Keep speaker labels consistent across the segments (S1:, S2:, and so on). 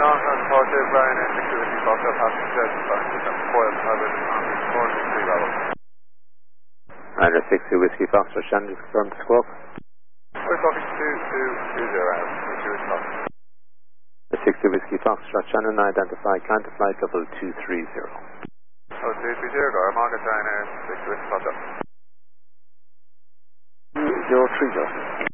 S1: Contact departure, Ryanair 620 Foxtrot, passenger, Coil Pilot on the course 3 level.
S2: Ryanair 60 Whiskey Foxtrot, Shannon, just confirm the squawk.
S1: We're talking to 220 out, 6
S2: The 60 Whiskey Foxtrot, Shannon, identify counter flight level 230.
S1: Oh, 230, Gar, Margaret Ryanair 60 Whiskey Foxtrot.
S3: 030.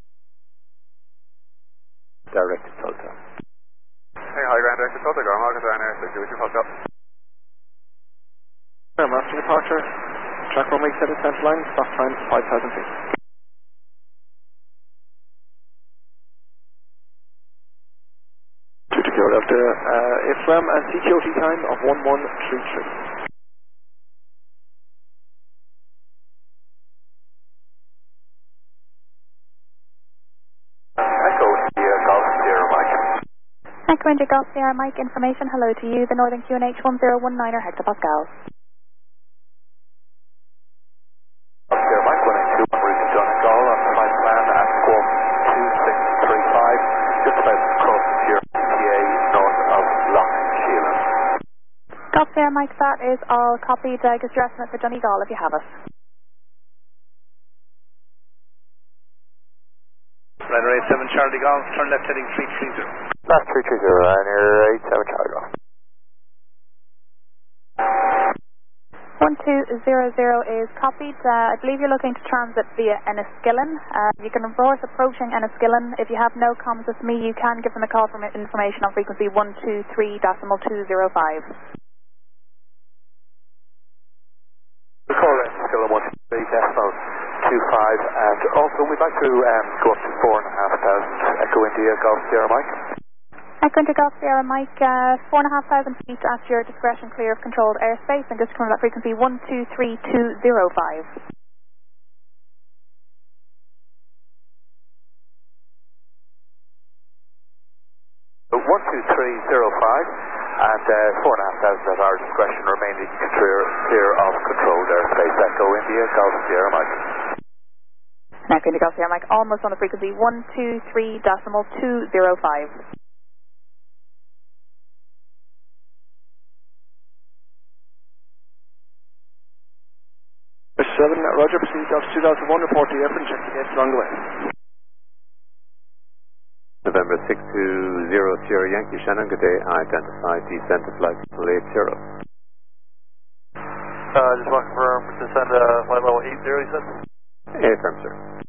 S2: Direct to Tulsa.
S1: Hey, high ground direct to Tulsa, Gar, Margaret Ryanair 60 Whiskey Foxtrot.
S3: Master departure, track runway set at center line, stop time 5,000 feet. Delta, IFRAM and CQOT time of 1133.
S1: Echo India Golf Sierra Mike.
S4: Echo India Golf Sierra Mike, information, hello to you, the Northern QNH 1019er hectopascals.
S1: Sierra Mike 182 en route to John and Gall on flight plan at squawk 2635, just about to cross the Sierra PA north of Loch Sheelan.
S4: Golf Sierra Mike, that is all copied. Just your estimate for Johnny Gall if you have it.
S5: Ryanair 87 Charlie Golf, turn left heading 330.
S1: Last 330, Ryanair 87 Charlie Golf.
S4: 1200 is copied. I believe you're looking to transit via Enniskillen. You can reverse approaching Enniskillen. If you have no comms with me, you can give them a call for information on frequency 123.205.
S1: We call Enniskillen 123.25, and also we'd like to go up to 4,500 Echo India Golf Sierra Mike.
S4: Echo India Golf Sierra Mike, 4,500 feet at your discretion, clear of controlled airspace, and just coming that frequency 123.205.
S1: 123.05 and 4,500 at our discretion, remaining clear of controlled airspace. Echo India Golf Sierra Mike.
S4: Echo India Golf Sierra Mike, almost on the frequency 123.205.
S3: 7, Roger, proceed to 2001, report to airport, check the gates along the way.
S2: November 620 Sierra Yankee, Shannon, good day, identify descent to flight level 80.
S1: Just want to confirm, descend flight level 80, you said?
S2: Affirm, sir.